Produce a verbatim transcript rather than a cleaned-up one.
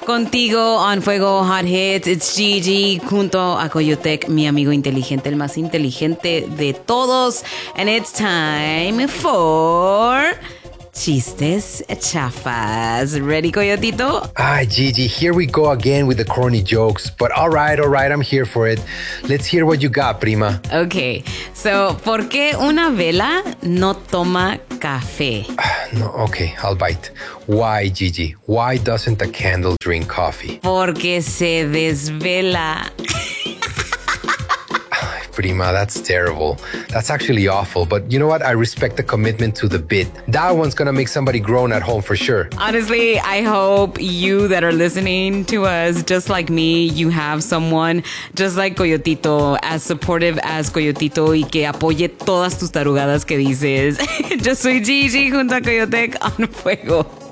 Contigo on Fuego Hot Hits, it's Gigi junto a Coyotec, mi amigo inteligente, el más inteligente de todos. And it's time for Chistes Chafas. Ready, Coyotito? Ah, Gigi, here we go again with the corny jokes. But all right, all right, I'm here for it. Let's hear what you got, prima. Okay, so, ¿por qué una vela no toma café? No, okay, I'll bite. Why, Gigi? Why doesn't a candle drink coffee? Porque se desvela. Prima, that's terrible. That's actually awful. But you know what? I respect the commitment to the bit. That one's gonna make somebody groan at home for sure. Honestly, I hope you that are listening to us, just like me, you have someone just like Coyotito, as supportive as Coyotito y que apoye todas tus tarugadas que dices. Yo soy Gigi junto a Coyotec on Fuego.